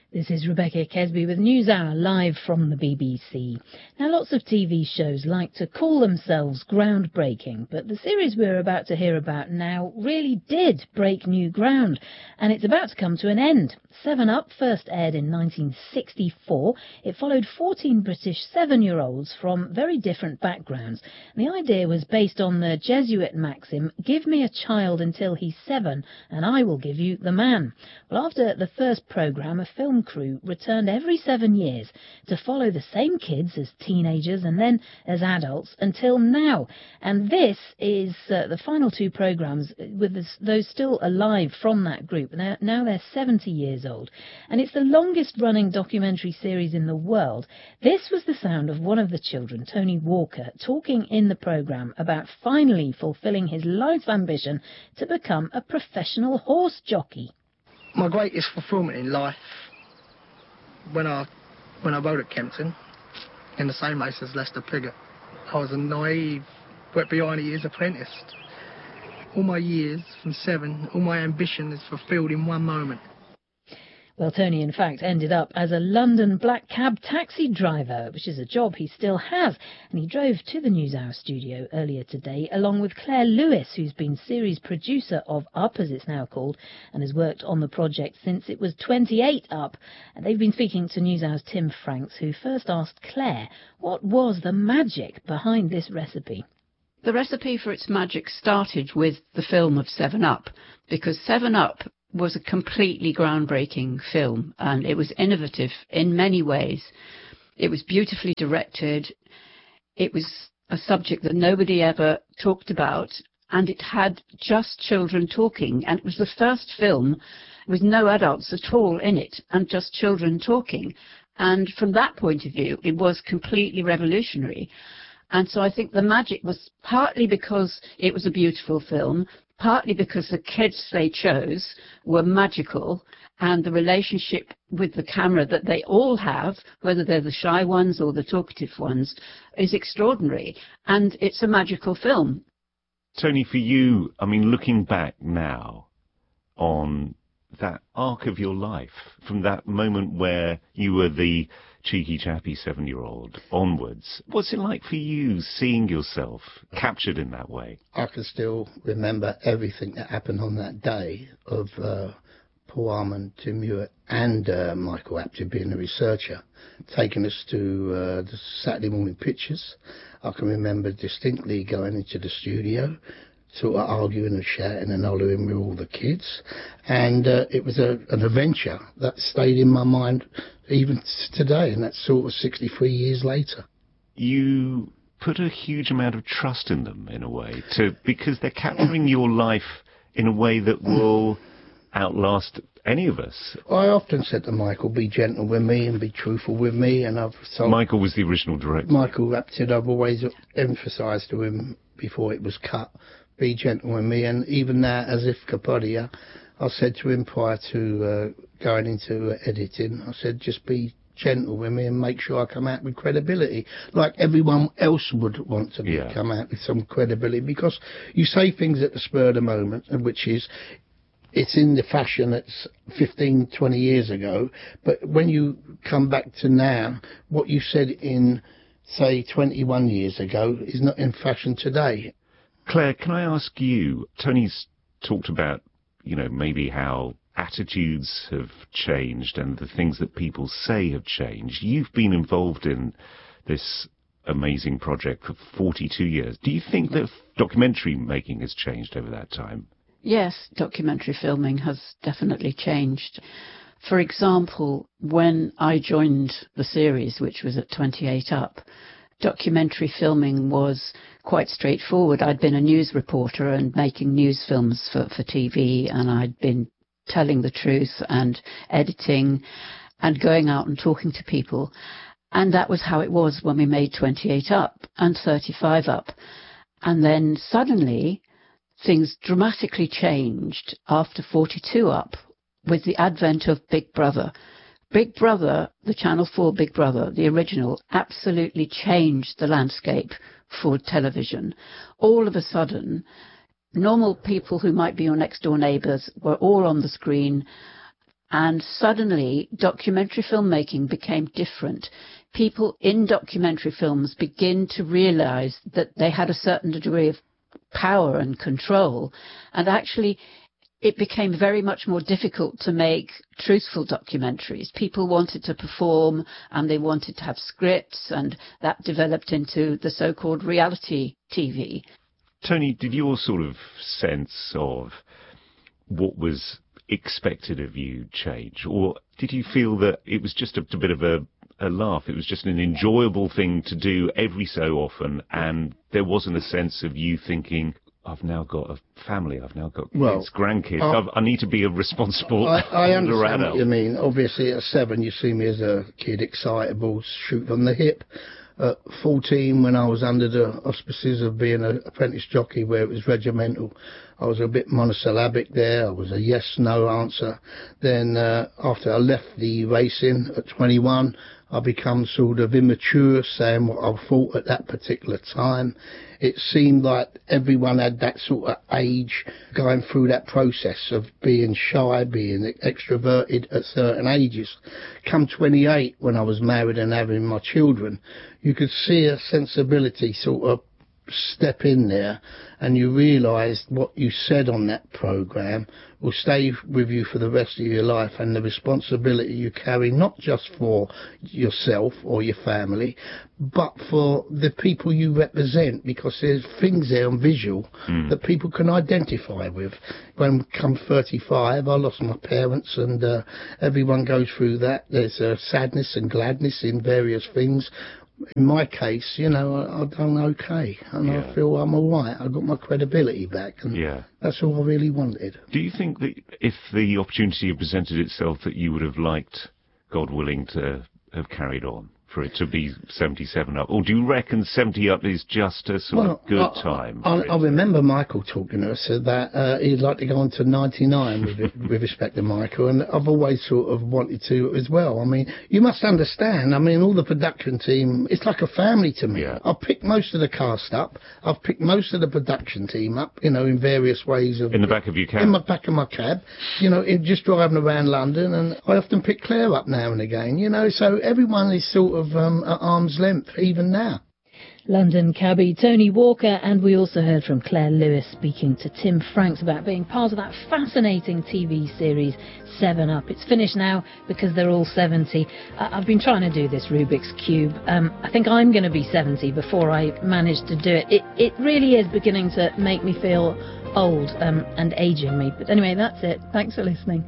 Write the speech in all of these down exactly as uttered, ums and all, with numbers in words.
This is Rebecca Kesby with NewsHour, live from the B B C. Now, lots of T V shows like to call themselves groundbreaking, but the series we're about to hear about now really did break new ground, and it's about to come to an end. Seven Up first aired in nineteen sixty-four. It followed fourteen British seven-year-olds from very different backgrounds. And the idea was based on the Jesuit maxim, give me a child until he's seven, and I will give you the man. Well, after the first programme, a film crew returned every seven years to follow the same kids as teenagers and then as adults until now. And this is uh, the final two programmes with this, those still alive from that group. Now, now they're seventy years old. And it's the longest running documentary series in the world. This was the sound of one of the children, Tony Walker, talking in the programme about finally fulfilling his life ambition to become a professional horse jockey. My greatest fulfilment in life, when I when I rode at Kempton, in the same race as Lester Piggott, I was a naive, wet behind the ears apprentice. All my years, from seven, all my ambition is fulfilled in one moment. Well, Tony, in fact, ended up as a London black cab taxi driver, which is a job he still has. And he drove to the NewsHour studio earlier today, along with Claire Lewis, who's been series producer of Up, as it's now called, and has worked on the project since it was twenty-eight Up. And they've been speaking to NewsHour's Tim Franks, who first asked Claire what was the magic behind this recipe. The recipe for its magic started with the film of Seven Up, because Seven Up was a completely groundbreaking film, and it was innovative in many ways. It was beautifully directed. It was a subject that nobody ever talked about, and it had just children talking, and it was the first film with no adults at all in it, and just children talking. And from that point of view, it was completely revolutionary. And so I think the magic was partly because it was a beautiful film, partly because the kids they chose were magical, and the relationship with the camera that they all have, whether they're the shy ones or the talkative ones, is extraordinary. And it's a magical film. Tony, for you, I mean, looking back now on that arc of your life, from that moment where you were the cheeky, chappy seven-year-old onwards, what's it like for you seeing yourself captured in that way? I can still remember everything that happened on that day of uh, Paul Armand, Tim Hewitt and uh, Michael Apted being a researcher, taking us to uh, the Saturday morning pictures. I can remember distinctly going into the studio, sort of arguing and shouting and hollering with all the kids, and uh, it was a, an adventure that stayed in my mind even today, and that's sort of sixty-three years later. You put a huge amount of trust in them, in a way, to because they're capturing your life in a way that will outlast any of us. I often said to Michael, be gentle with me and be truthful with me, and I've told Michael was the original director. Michael Apted, I've always emphasised to him before it was cut, be gentle with me, and even now, as if Capodia, I said to him prior to uh, going into uh, editing, I said, just be gentle with me and make sure I come out with credibility, like everyone else would want to yeah. come out with some credibility, because you say things at the spur of the moment, which is, it's in the fashion that's fifteen, twenty years ago, but when you come back to now, what you said in, say, twenty-one years ago is not in fashion today. Claire, can I ask you, Tony's talked about, you know, maybe how attitudes have changed and the things that people say have changed. You've been involved in this amazing project for forty-two years. Do you think that documentary making has changed over that time? Yes, documentary filming has definitely changed. For example, when I joined the series, which was at twenty-eight Up, documentary filming was quite straightforward. I'd been a news reporter and making news films for, for T V, and I'd been telling the truth and editing and going out and talking to people. And that was how it was when we made twenty-eight Up and thirty-five Up. And then suddenly things dramatically changed after forty-two Up with the advent of Big Brother. Big Brother, the Channel four Big Brother, the original, absolutely changed the landscape for television. All of a sudden, normal people who might be your next door neighbours were all on the screen. And suddenly, documentary filmmaking became different. People in documentary films begin to realize that they had a certain degree of power and control. And actually, it became very much more difficult to make truthful documentaries. People wanted to perform and they wanted to have scripts, and that developed into the so-called reality T V. Tony, did your sort of sense of what was expected of you change, or did you feel that it was just a, a bit of a, a laugh? It was just an enjoyable thing to do every so often, and there wasn't a sense of you thinking, I've now got a family, I've now got kids, well, grandkids, I, I've, I need to be a responsible I, I understand adult. what you mean. Obviously at seven you see me as a kid, excitable, shoot from the hip. At fourteen, when I was under the auspices of being an apprentice jockey where it was regimental, I was a bit monosyllabic there. I was a yes, no answer. Then uh, after I left the racing at twenty-one, I become sort of immature, saying what I thought at that particular time. It seemed like everyone had that sort of age going through that process of being shy, being extroverted at certain ages. Come twenty-eight, when I was married and having my children, you could see a sensibility sort of step in there, and you realised what you said on that programme will stay with you for the rest of your life, and the responsibility you carry not just for yourself or your family but for the people you represent, because there's things there on visual mm. that people can identify with. When I come thirty-five, I lost my parents, and uh, everyone goes through that. There's uh, sadness and gladness in various things. In my case, you know, I, I've done okay, and yeah. I feel I'm all right. I got my credibility back, and yeah. that's all I really wanted. Do you think that if the opportunity had presented itself that you would have liked, God willing, to have carried on, for it to be seventy-seven up? Or do you reckon seventy up is just a sort well, of good I, time? I, I remember Michael talking to us that uh, he'd like to go on to ninety-nine with, with respect to Michael, and I've always sort of wanted to as well. I mean, you must understand, I mean, all the production team, it's like a family to me. Yeah. I've picked most of the cast up. I've picked most of the production team up, you know, in various ways. Of in the back of your cab? In the back of my cab. You know, in, just driving around London, and I often pick Claire up now and again, you know, so everyone is sort of um, at arm's length, even now. London cabbie Tony Walker, and we also heard from Claire Lewis speaking to Tim Franks about being part of that fascinating T V series seven up. It's finished now because they're all seventy. Uh, I've been trying to do this Rubik's Cube. Um, I think I'm going to be seventy before I manage to do it. It, it really is beginning to make me feel old um, and aging me. But anyway, that's it. Thanks for listening.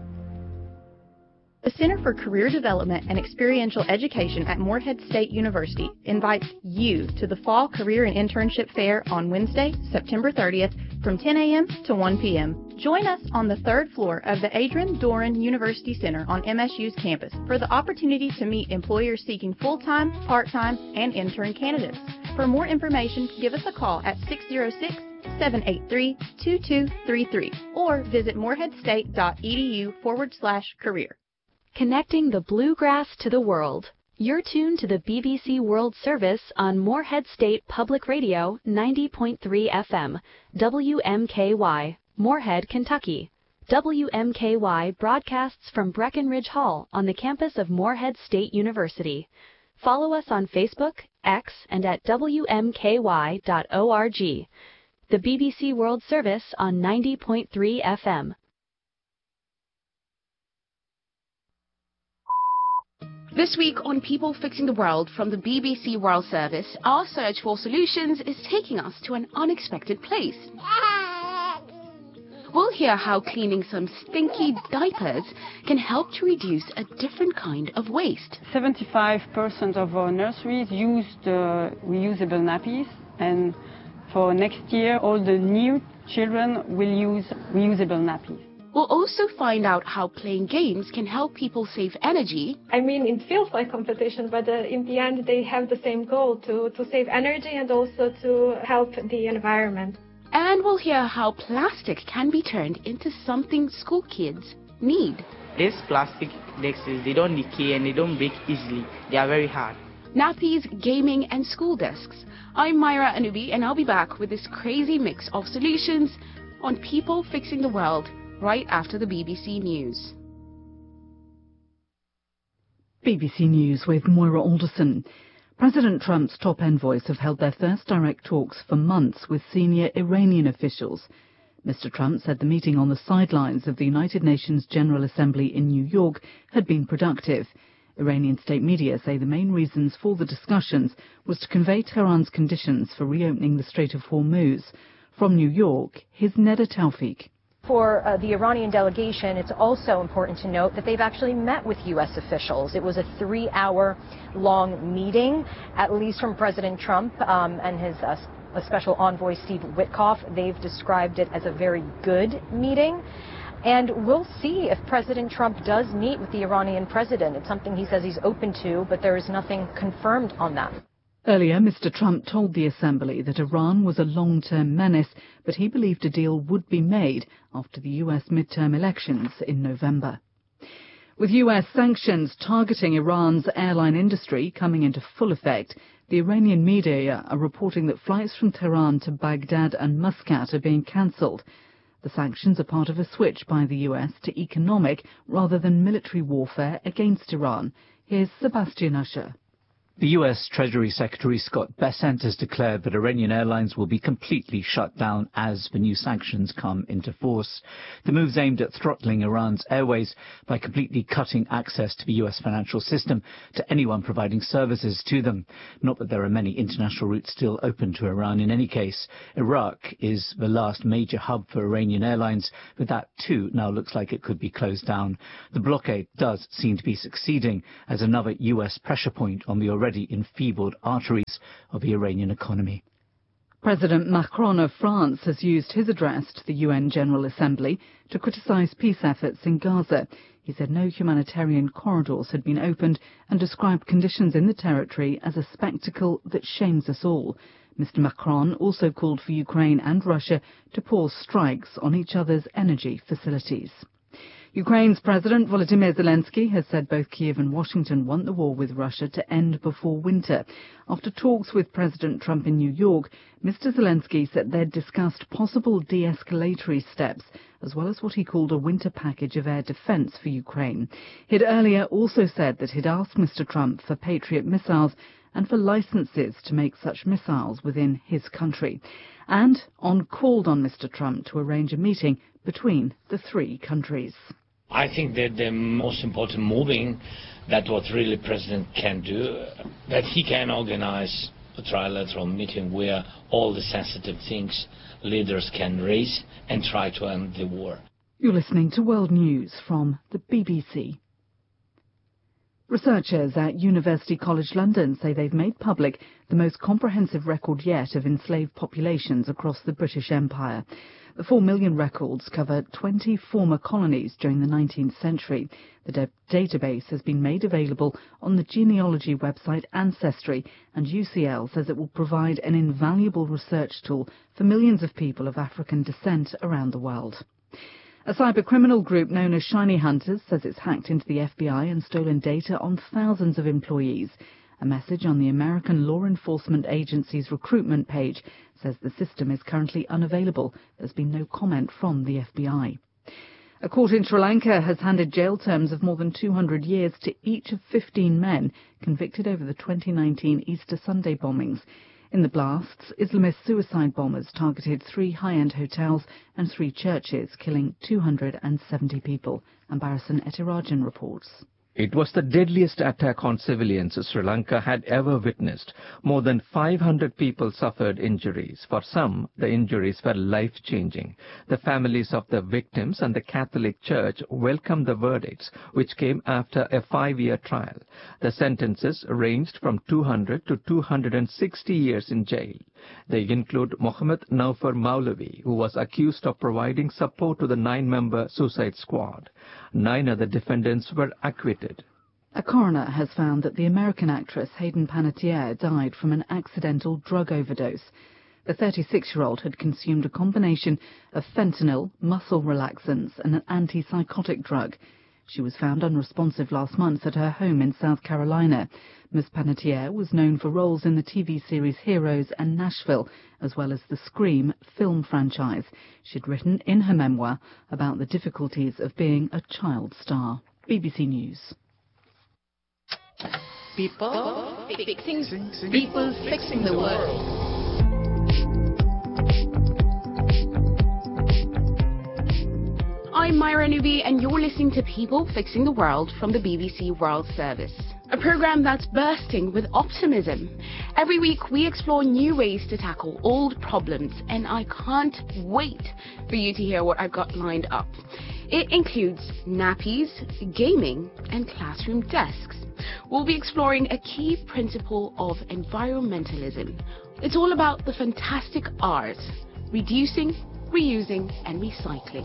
The Center for Career Development and Experiential Education at Morehead State University invites you to the Fall Career and Internship Fair on Wednesday, September thirtieth from ten a.m. to one p.m. Join us on the third floor of the Adrian Doran University Center on M S U's campus for the opportunity to meet employers seeking full-time, part-time, and intern candidates. For more information, give us a call at six oh six, seven eight three, two two three three or visit moreheadstate.edu forward slash career. Connecting the bluegrass to the world. You're tuned to the B B C World Service on Morehead State Public Radio ninety point three F M, W M K Y, Morehead, Kentucky. W M K Y broadcasts from Breckenridge Hall on the campus of Morehead State University. Follow us on Facebook, X, and at W M K Y dot org. The B B C World Service on ninety point three F M. This week on People Fixing the World from the B B C World Service, our search for solutions is taking us to an unexpected place. We'll hear how cleaning some stinky diapers can help to reduce a different kind of waste. seventy-five percent of our nurseries use the reusable nappies, and for next year all the new children will use reusable nappies. We'll also find out how playing games can help people save energy. I mean, it feels like competition, but uh, in the end, they have the same goal, to, to save energy and also to help the environment. And we'll hear how plastic can be turned into something school kids need. These plastic desks, they don't decay and they don't break easily. They are very hard. Nappies, gaming, and school desks. I'm Myra Anubi, and I'll be back with this crazy mix of solutions on People Fixing the World right after the B B C News. B B C News with Moira Alderson. President Trump's top envoys have held their first direct talks for months with senior Iranian officials. Mister Trump said the meeting on the sidelines of the United Nations General Assembly in New York had been productive. Iranian state media say the main reasons for the discussions was to convey Tehran's conditions for reopening the Strait of Hormuz. From New York, here's Neda Tawfiq. For uh, the Iranian delegation, it's also important to note that they've actually met with U S officials. It was a three-hour long meeting, at least from President Trump um, and his uh, special envoy, Steve Witkoff. They've described it as a very good meeting. And we'll see if President Trump does meet with the Iranian president. It's something he says he's open to, but there is nothing confirmed on that. Earlier, Mister Trump told the Assembly that Iran was a long-term menace, but he believed a deal would be made after the U S midterm elections in November. With U S sanctions targeting Iran's airline industry coming into full effect, the Iranian media are reporting that flights from Tehran to Baghdad and Muscat are being cancelled. The sanctions are part of a switch by the U S to economic rather than military warfare against Iran. Here's Sebastian Usher. The U S Treasury Secretary Scott Bessent has declared that Iranian airlines will be completely shut down as the new sanctions come into force. The move's aimed at throttling Iran's airways by completely cutting access to the U S financial system to anyone providing services to them. Not that there are many international routes still open to Iran in any case. Iraq is the last major hub for Iranian airlines, but that too now looks like it could be closed down. The blockade does seem to be succeeding as another U S pressure point on the already enfeebled arteries of the Iranian economy. President Macron of France has used his address to the U N General Assembly to criticise peace efforts in Gaza. He said no humanitarian corridors had been opened and described conditions in the territory as a spectacle that shames us all. Mister Macron also called for Ukraine and Russia to pause strikes on each other's energy facilities. Ukraine's President Volodymyr Zelensky has said both Kiev and Washington want the war with Russia to end before winter. After talks with President Trump in New York, Mister Zelensky said they'd discussed possible de-escalatory steps, as well as what he called a winter package of air defense for Ukraine. He'd earlier also said that he'd asked Mister Trump for Patriot missiles and for licenses to make such missiles within his country, and on called on Mister Trump to arrange a meeting between the three countries. I think that the most important moving that what really President can do, that he can organize a trilateral meeting where all the sensitive things leaders can raise and try to end the war. You're listening to World News from the B B C. Researchers at University College London say they've made public the most comprehensive record yet of enslaved populations across the British Empire. The four million records cover twenty former colonies during the nineteenth century. The de- database has been made available on the genealogy website Ancestry, and U C L says it will provide an invaluable research tool for millions of people of African descent around the world. A cybercriminal group known as Shiny Hunters says it's hacked into the F B I and stolen data on thousands of employees. A message on the American Law Enforcement Agency's recruitment page says the system is currently unavailable. There's been no comment from the F B I. A court in Sri Lanka has handed jail terms of more than two hundred years to each of fifteen men convicted over the twenty nineteen Easter Sunday bombings. In the blasts, Islamist suicide bombers targeted three high-end hotels and three churches, killing two hundred seventy people. Ambarasan Etirajan reports. It was the deadliest attack on civilians Sri Lanka had ever witnessed. More than five hundred people suffered injuries. For some, the injuries were life-changing. The families of the victims and the Catholic Church welcomed the verdicts, which came after a five-year trial. The sentences ranged from two hundred to two hundred sixty years in jail. They include Mohammed Naufar Maulavi, who was accused of providing support to the nine-member suicide squad. Nine other defendants were acquitted. A coroner has found that the American actress Hayden Panettiere died from an accidental drug overdose. The thirty-six-year-old had consumed a combination of fentanyl, muscle relaxants, and an antipsychotic drug. She was found unresponsive last month at her home in South Carolina. Miz Panettiere was known for roles in the T V series Heroes and Nashville, as well as the Scream film franchise. She'd written in her memoir about the difficulties of being a child star. B B C News. People fixing, people fixing the world. I'm Myra Nubi, and you're listening to People Fixing the World from the B B C World Service, a program that's bursting with optimism. Every week we explore new ways to tackle old problems, and I can't wait for you to hear what I've got lined up. It includes nappies, gaming, and classroom desks. We'll be exploring a key principle of environmentalism. It's all about the fantastic R's: reducing, reusing, and recycling.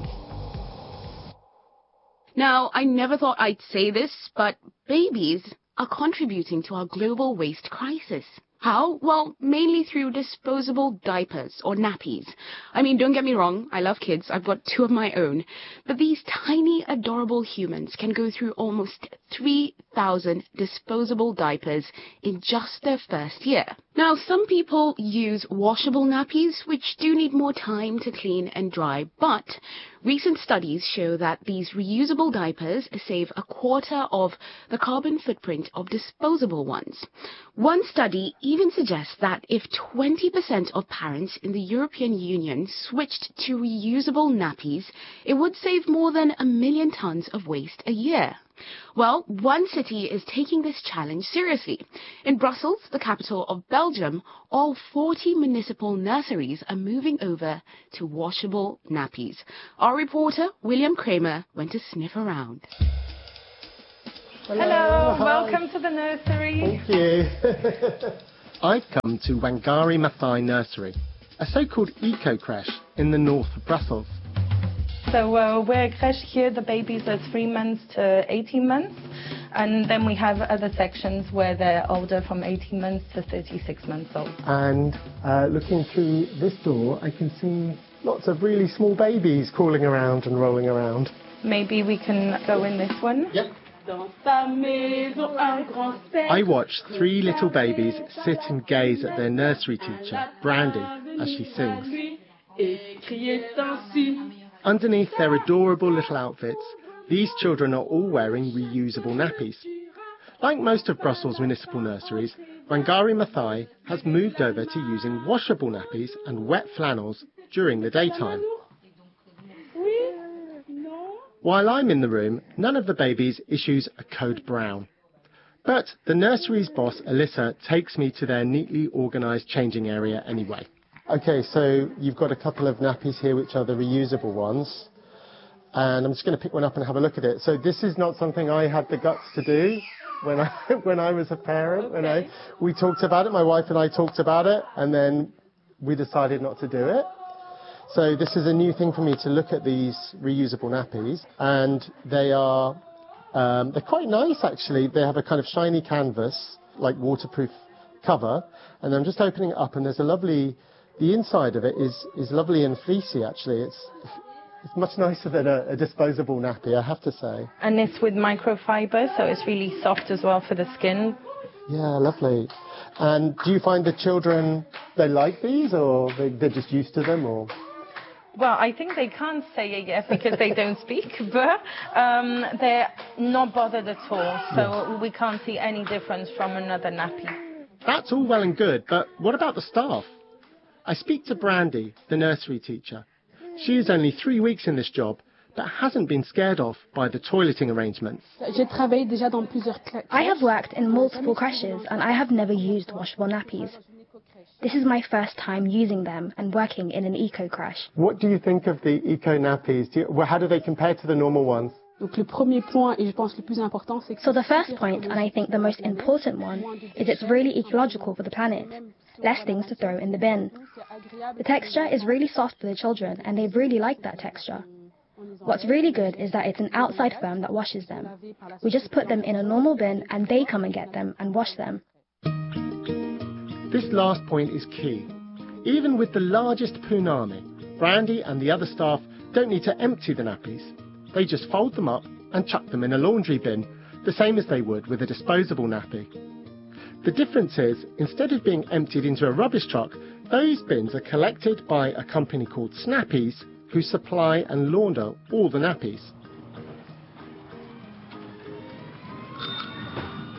Now, I never thought I'd say this, but babies are contributing to our global waste crisis. How? Well, mainly through disposable diapers or nappies. I mean, don't get me wrong, I love kids, I've got two of my own. But these tiny, adorable humans can go through almost three thousand disposable diapers in just their first year. Now, some people use washable nappies, which do need more time to clean and dry, but recent studies show that these reusable diapers save a quarter of the carbon footprint of disposable ones. One study even suggests that if twenty percent of parents in the European Union switched to reusable nappies, it would save more than a million tons of waste a year. Well, one city is taking this challenge seriously. In Brussels, the capital of Belgium, all forty municipal nurseries are moving over to washable nappies. Our reporter, William Kramer, went to sniff around. Hello, Hello, welcome to the nursery. Thank you. I've come to Wangari Maathai Nursery, a so-called eco-creche in the north of Brussels. So uh, we're a creche here, the babies are three months to eighteen months, and then we have other sections where they're older, from eighteen months to thirty-six months old. And uh, looking through this door, I can see lots of really small babies crawling around and rolling around. Maybe we can go in this one? Yep. I watched three little babies sit and gaze at their nursery teacher, Brandy, as she sings. Underneath their adorable little outfits, these children are all wearing reusable nappies. Like most of Brussels' municipal nurseries, Wangari Maathai has moved over to using washable nappies and wet flannels during the daytime. While I'm in the room, none of the babies issues a code brown. But the nursery's boss, Alyssa, takes me to their neatly organised changing area anyway. Okay, so you've got a couple of nappies here, which are the reusable ones. And I'm just going to pick one up and have a look at it. So this is not something I had the guts to do when I when I was a parent. When I, we talked about it, my wife and I talked about it, and then we decided not to do it. So this is a new thing for me to look at these reusable nappies, and they are um, they're quite nice actually. They have a kind of shiny canvas, like waterproof cover, and I'm just opening it up, and there's a lovely. The inside of it is, is lovely and fleecy, actually. It's, it's much nicer than a, a disposable nappy, I have to say. And it's with microfiber, so it's really soft as well for the skin. Yeah, lovely. And do you find the children, they like these, or they, they're just used to them, or...? Well, I think they can't say it yet because they don't speak, but um, they're not bothered at all, so yeah. We can't see any difference from another nappy. That's all well and good, but what about the staff? I speak to Brandy, the nursery teacher. She is only three weeks in this job, but hasn't been scared off by the toileting arrangements. I have worked in multiple creches and I have never used washable nappies. This is my first time using them and working in an eco-creche. What do you think of the eco-nappies? Do you, well, how do they compare to the normal ones? So the first point, and I think the most important one, is it's really ecological for the planet. Less things to throw in the bin. The texture is really soft for the children, and they really like that texture. What's really good is that it's an outside firm that washes them. We just put them in a normal bin, and they come and get them and wash them. This last point is key. Even with the largest punami, Brandy and the other staff don't need to empty the nappies. They just fold them up and chuck them in a laundry bin, the same as they would with a disposable nappy. The difference is, instead of being emptied into a rubbish truck, those bins are collected by a company called Snappies, who supply and launder all the nappies.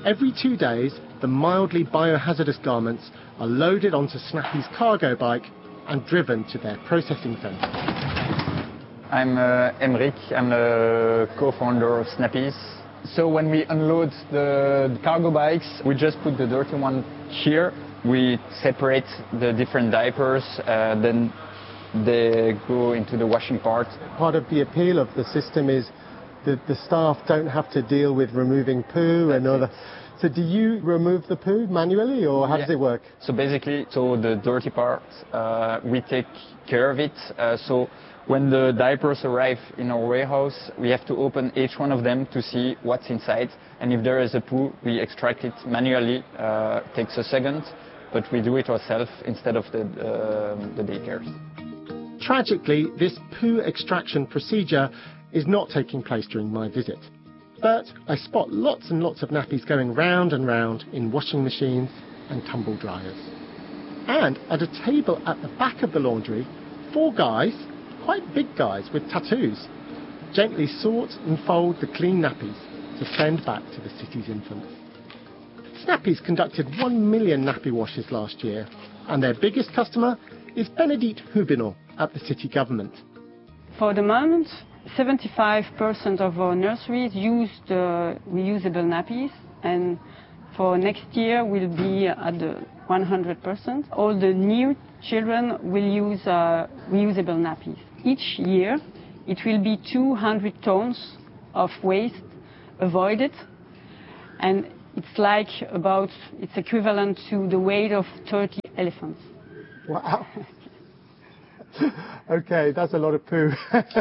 Every two days, the mildly biohazardous garments are loaded onto Snappy's cargo bike and driven to their processing centre. I'm uh, Emeric, I'm the co-founder of Snappy's. So when we unload the, the cargo bikes, we just put the dirty one here. We separate the different diapers, uh, then they go into the washing part. Part of the appeal of the system is that the staff don't have to deal with removing poo and all that. So do you remove the poo manually, or how yeah. does it work? So basically, so the dirty part, uh, we take care of it. Uh, so when the diapers arrive in our warehouse, we have to open each one of them to see what's inside. And if there is a poo, we extract it manually. Uh, it takes a second, but we do it ourselves instead of the, uh, the daycares. Tragically, this poo extraction procedure is not taking place during my visit. But I spot lots and lots of nappies going round and round in washing machines and tumble dryers. And at a table at the back of the laundry, four guys, quite big guys with tattoos, gently sort and fold the clean nappies to send back to the city's infants. Snappy's conducted one million nappy washes last year, and their biggest customer is Benedict Hubinot at the city government. For the moment, seventy-five percent of our nurseries use the reusable nappies, and for next year we'll be at the one hundred percent. All the new children will use uh, reusable nappies. Each year it will be two hundred tons of waste avoided, and it's like about, it's equivalent to the weight of thirty elephants. Wow. Okay, that's a lot of poo.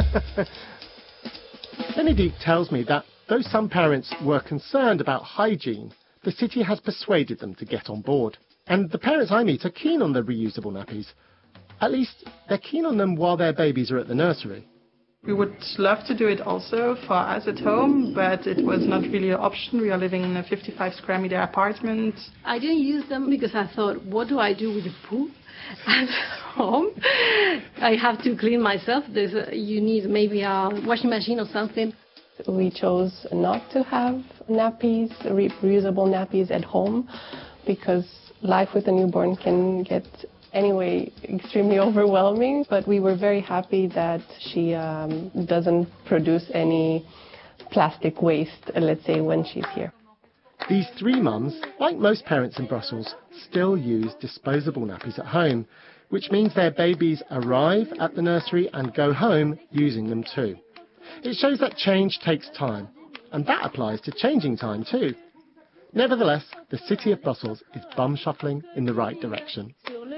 Benedict tells me that though some parents were concerned about hygiene, the city has persuaded them to get on board. And the parents I meet are keen on the reusable nappies. At least they're keen on them while their babies are at the nursery. We would love to do it also for us at home, but it was not really an option. We are living in a fifty-five square meter apartment. I didn't use them because I thought, what do I do with the poo at home? I have to clean myself. There's a, you need maybe a washing machine or something. We chose not to have nappies, re- reusable nappies at home, because life with a newborn can get anyway extremely overwhelming, but we were very happy that she um, doesn't produce any plastic waste, let's say, when she's here. These three mums, like most parents in Brussels, still use disposable nappies at home, which means their babies arrive at the nursery and go home using them too. It shows that change takes time, and that applies to changing time too. Nevertheless, the city of Brussels is bum shuffling in the right direction.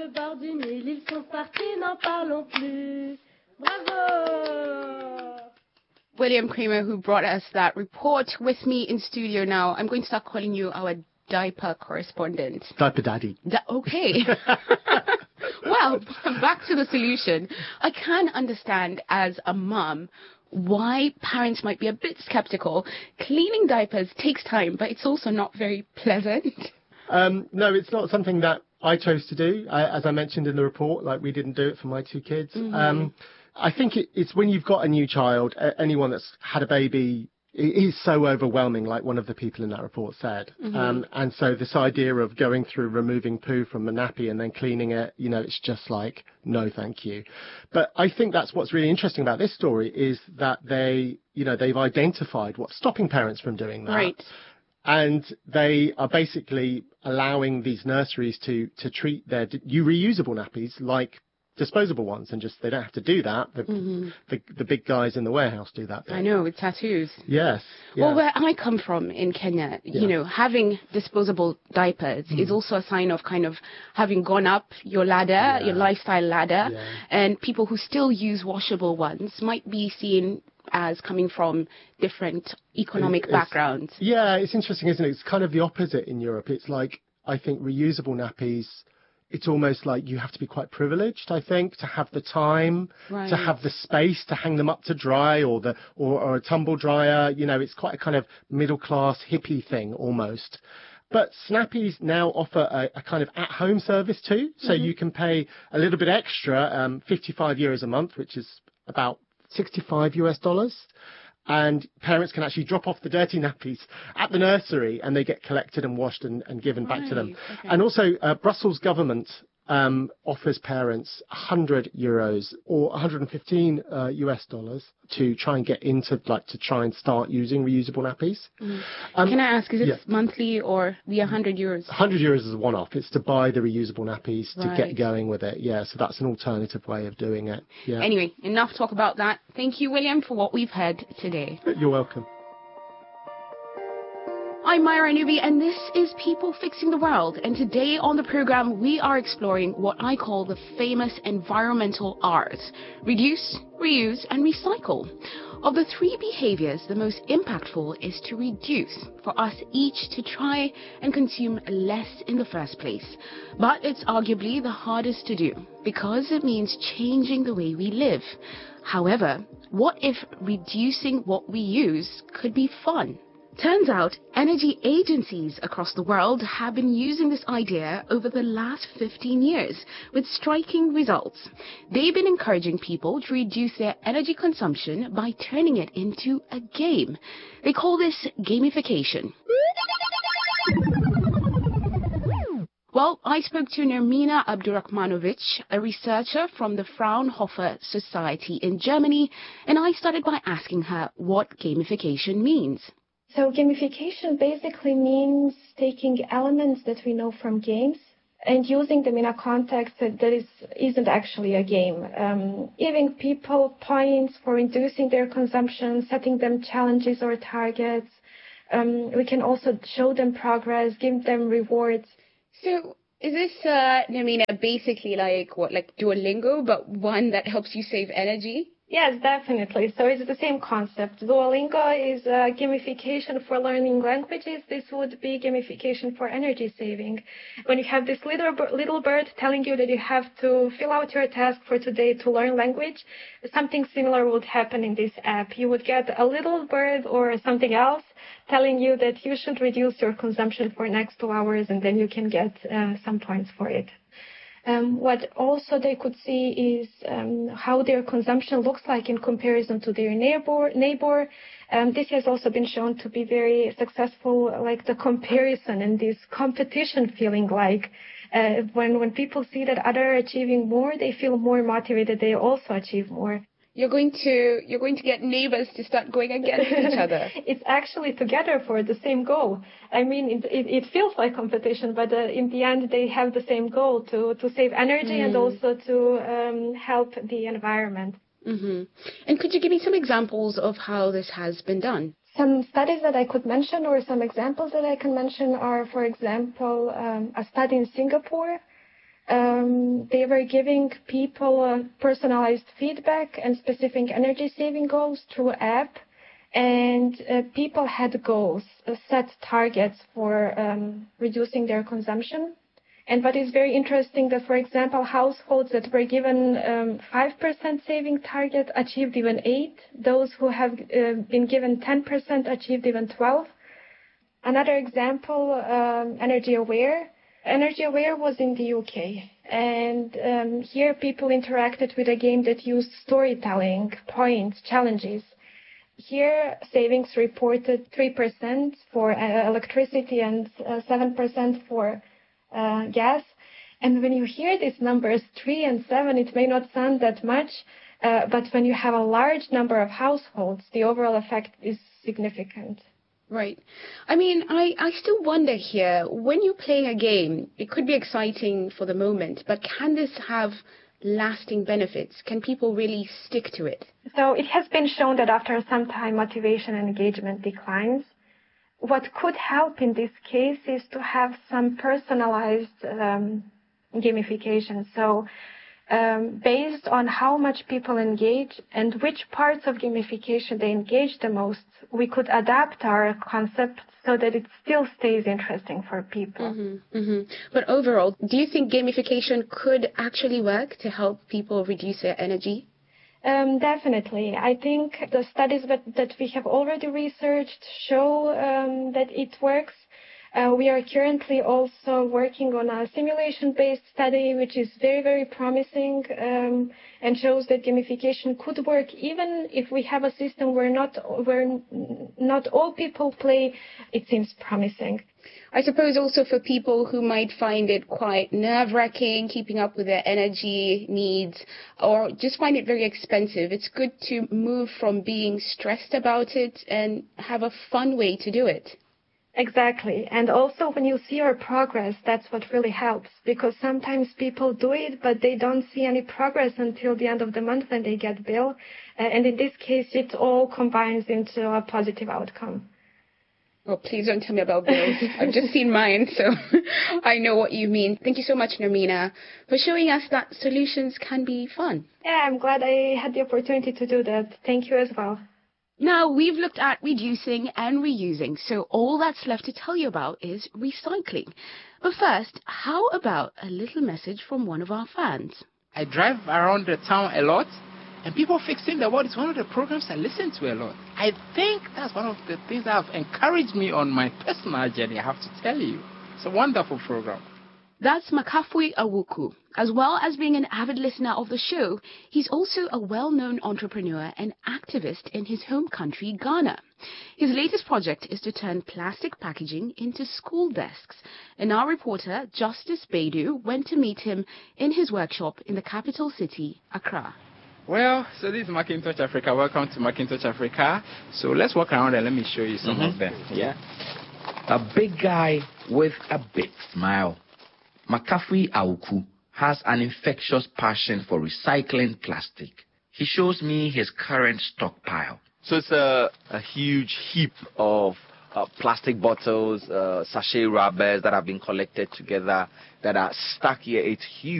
William Kramer, who brought us that report, with me in studio now. I'm going to start calling you our diaper correspondent. Diaper daddy. Da- okay. Well, back to the solution. I can understand as a mum why parents might be a bit skeptical. Cleaning diapers takes time, but it's also not very pleasant. Um, no, it's not something that I chose to do. I, as I mentioned in the report, like we didn't do it for my two kids. Mm-hmm. Um, I think it, it's when you've got a new child, anyone that's had a baby, it is so overwhelming, like one of the people in that report said. Mm-hmm. Um, and so this idea of going through removing poo from the nappy and then cleaning it, you know, it's just like, no, thank you. But I think that's what's really interesting about this story is that they, you know, they've identified what's stopping parents from doing that. Right. And they are basically allowing these nurseries to, to treat their d- reusable nappies like disposable ones, and just they don't have to do that. The, mm-hmm. the, the big guys in the warehouse do that bit. I know, with tattoos. Yes. Yeah. Well, where I come from in Kenya, yeah. you know, having disposable diapers mm. is also a sign of kind of having gone up your ladder, yeah. your lifestyle ladder, yeah. and people who still use washable ones might be seen as coming from different economic it's, backgrounds. Yeah, it's interesting, isn't it? It's kind of the opposite in Europe. It's like, I think reusable nappies, it's almost like you have to be quite privileged, I think, to have the time, right. to have the space to hang them up to dry, or the or, or a tumble dryer. You know, it's quite a kind of middle-class hippie thing almost. But Snappy's now offer a, a kind of at-home service too, so mm-hmm. you can pay a little bit extra, um, fifty-five euros a month, which is about sixty-five US dollars. and parents can actually drop off the dirty nappies at the nursery, and they get collected and washed and, and given right. back to them. Okay. And also, uh, Brussels government um, offers parents one hundred euros or one hundred fifteen uh, U S dollars to try and get into, like, to try and start using reusable nappies. Mm. Um, Can I ask, is it yeah. monthly or the one hundred euros? one hundred euros is a one-off. It's to buy the reusable nappies to right. get going with it. Yeah, so that's an alternative way of doing it. Yeah. Anyway, enough talk about that. Thank you, William, for what we've heard today. You're welcome. I'm Myra Nubi, and this is People Fixing the World. And today on the program, we are exploring what I call the famous environmental R's: reduce, reuse, and recycle. Of the three behaviors, the most impactful is to reduce, for us each to try and consume less in the first place. But it's arguably the hardest to do, because it means changing the way we live. However, what if reducing what we use could be fun? Turns out, energy agencies across the world have been using this idea over the last fifteen years, with striking results. They've been encouraging people to reduce their energy consumption by turning it into a game. They call this gamification. Well, I spoke to Nermina Abdurrahmanovic, a researcher from the Fraunhofer Society in Germany, and I started by asking her what gamification means. So gamification basically means taking elements that we know from games and using them in a context that, that is, isn't actually a game. Um, giving people points for reducing their consumption, setting them challenges or targets. Um, we can also show them progress, give them rewards. So is this, uh, Nermina, basically like what, like Duolingo, but one that helps you save energy? Yes, definitely. So it's the same concept. Duolingo is uh, gamification for learning languages. This would be gamification for energy saving. When you have this little, little bird telling you that you have to fill out your task for today to learn language, something similar would happen in this app. You would get a little bird or something else telling you that you should reduce your consumption for next two hours, and then you can get uh, some points for it. Um, what also they could see is um, how their consumption looks like in comparison to their neighbor. neighbor. Um, this has also been shown to be very successful, like the comparison and this competition feeling, like uh, when, when people see that others are achieving more, they feel more motivated, they also achieve more. You're going to you're going to get neighbors to start going against each other. It's actually together for the same goal. I mean, it, it, it feels like competition, but uh, in the end, they have the same goal, to, to save energy mm. and also to um, help the environment. Mm-hmm. And could you give me some examples of how this has been done? Some studies that I could mention, or some examples that I can mention, are, for example, um, a study in Singapore. Um, they were giving people uh, personalized feedback and specific energy saving goals through app, and uh, people had goals, uh, set targets for um, reducing their consumption. And what is very interesting that, for example, households that were given um, five percent saving target achieved even eight. Those who have uh, been given ten percent achieved even twelve. Another example, um, Energy Aware. Energy Aware was in the U K, and um, here people interacted with a game that used storytelling, points, challenges. Here, savings reported three percent for uh, electricity and uh, seven percent for uh, gas. And when you hear these numbers, three and seven, it may not sound that much, uh, but when you have a large number of households, the overall effect is significant. Right. I mean, I, I still wonder here, when you're playing a game, it could be exciting for the moment, but can this have lasting benefits? Can people really stick to it? So it has been shown that after some time, motivation and engagement declines. What could help in this case is to have some personalized um, gamification. So Um, based on how much people engage and which parts of gamification they engage the most, we could adapt our concept so that it still stays interesting for people. Mm-hmm, mm-hmm. But overall, do you think gamification could actually work to help people reduce their energy? Um, definitely. I think the studies that, that we have already researched show um, that it works. Uh, we are currently also working on a simulation-based study, which is very, very promising um, and shows that gamification could work even if we have a system where not, where not all people play. It seems promising. I suppose also for people who might find it quite nerve-wracking, keeping up with their energy needs, or just find it very expensive, it's good to move from being stressed about it and have a fun way to do it. Exactly. And also when you see your progress, that's what really helps, because sometimes people do it, but they don't see any progress until the end of the month when they get bill. Uh, and in this case, it all combines into a positive outcome. Oh, please don't tell me about bills. I've just seen mine, so I know what you mean. Thank you so much, Nermina, for showing us that solutions can be fun. Yeah, I'm glad I had the opportunity to do that. Thank you as well. Now, we've looked at reducing and reusing, so all that's left to tell you about is recycling. But first, how about a little message from one of our fans? I drive around the town a lot, and People Fixing the World is one of the programs I listen to a lot. I think that's one of the things that have encouraged me on my personal journey, I have to tell you. It's a wonderful program. That's Makafui Awuku. As well as being an avid listener of the show, he's also a well-known entrepreneur and activist in his home country, Ghana. His latest project is to turn plastic packaging into school desks. And our reporter, Justice Baidu, went to meet him in his workshop in the capital city, Accra. Well, so this is Macintosh Africa. Welcome to Macintosh Africa. So let's walk around and let me show you some mm-hmm. of them. Yeah. A big guy with a big smile. Makafui Awuku has an infectious passion for recycling plastic. He shows me his current stockpile. So it's a, a huge heap of uh, plastic bottles, uh, sachet rubbers that have been collected together that are stuck here. It's huge.